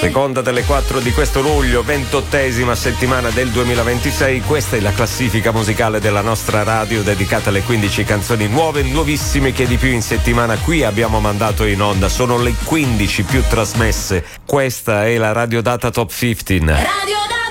Seconda delle 4 di questo luglio, 28esima settimana del 2026. Questa è la classifica musicale della nostra radio dedicata alle 15 canzoni nuove, nuovissime che di più in settimana qui abbiamo mandato in onda. Sono le 15 più trasmesse. Questa è la Radio Data Top 15. Radio Data